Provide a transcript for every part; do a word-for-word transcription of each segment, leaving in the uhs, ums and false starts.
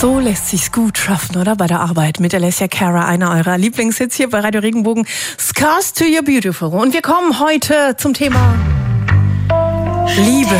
So lässt sich's gut schaffen, oder? Bei der Arbeit mit Alessia Cara, einer eurer Lieblingshits hier bei Radio Regenbogen. Scars to Your Beautiful. Und wir kommen heute zum Thema Liebe.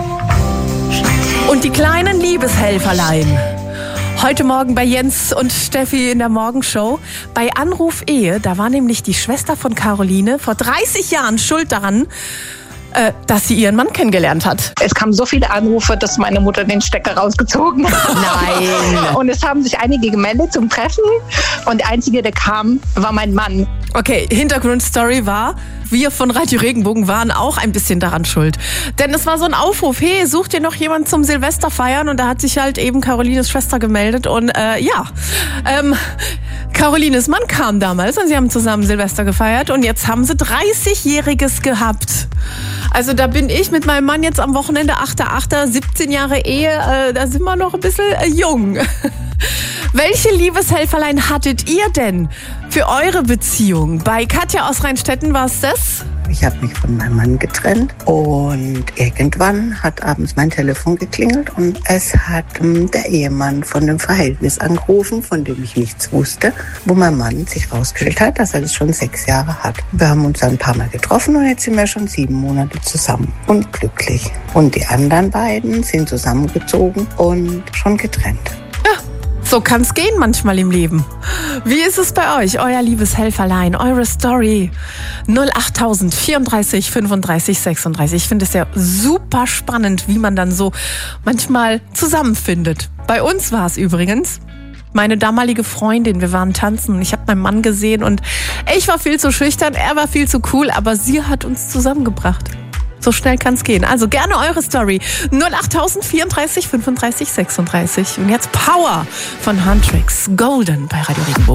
Und die kleinen Liebeshelferlein. Heute Morgen bei Jens und Steffi in der Morgenshow. Bei Anruf Ehe, da war nämlich die Schwester von Caroline vor dreißig Jahren schuld daran, äh, dass sie ihren Mann kennengelernt hat. Es kamen so viele Anrufe, dass meine Mutter den Stecker rausgezogen hat. Nein. Und es haben sich einige gemeldet zum Treffen. Und der Einzige, der kam, war mein Mann. Okay, Hintergrundstory war, wir von Radio Regenbogen waren auch ein bisschen daran schuld. Denn es war so ein Aufruf, hey, sucht ihr noch jemanden zum Silvester feiern? Und da hat sich halt eben Carolines Schwester gemeldet. Und äh, ja, ähm, Carolines Mann kam damals und sie haben zusammen Silvester gefeiert. Und jetzt haben sie dreißigjähriges gehabt. Also da bin ich mit meinem Mann jetzt am Wochenende achter achter siebzehn Jahre Ehe, äh, da sind wir noch ein bisschen äh, jung. Welche Liebeshelferlein hattet ihr denn für eure Beziehung? Bei Katja aus Rheinstetten war es das? Ich habe mich von meinem Mann getrennt und irgendwann hat abends mein Telefon geklingelt und es hat ähm, der Ehemann von dem Verhältnis angerufen, von dem ich nichts wusste, wo mein Mann sich rausgestellt hat, dass er das schon sechs Jahre hat. Wir haben uns dann ein paar Mal getroffen und jetzt sind wir schon sieben Monate zusammen und glücklich. Und die anderen beiden sind zusammengezogen und schon getrennt. So kann's gehen manchmal im Leben. Wie ist es bei euch? Euer Liebeshelferlein, eure Story. null acht tausend vierunddreißig fünfunddreißig sechsunddreißig. Ich finde es ja super spannend, wie man dann so manchmal zusammenfindet. Bei uns war es übrigens meine damalige Freundin. Wir waren tanzen. Ich habe meinen Mann gesehen und ich war viel zu schüchtern, er war viel zu cool, aber sie hat uns zusammengebracht. So schnell kann's gehen. Also gerne eure Story. null acht tausend vierunddreißig fünfunddreißig sechsunddreißig. Und jetzt Power von Huntrix. Golden bei Radio Regenbogen.